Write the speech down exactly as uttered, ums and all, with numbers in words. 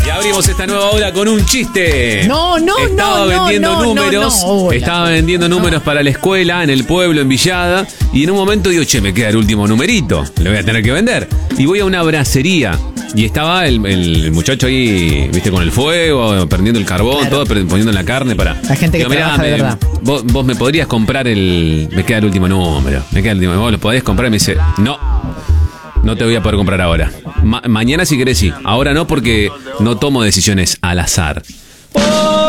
Y abrimos esta nueva hora con un chiste. No, no, estaba no, vendiendo no, números, no, no. Hola. Estaba vendiendo números para la escuela, en el pueblo, en Villada. Y en un momento digo, che, me queda el último numerito. Le voy a tener que vender. Y voy a una bracería. Y estaba el, el muchacho ahí, viste, con el fuego, prendiendo el carbón, Claro. todo, poniendo en la carne para... La gente que Digo, mirá, trabaja de me- verdad. Vos, vos me podrías comprar el... Me queda el último número. Me queda el último. Vos lo podés comprar. Y me dice, no. No te voy a poder comprar ahora. Ma- mañana si querés sí. Ahora no, porque no tomo decisiones al azar.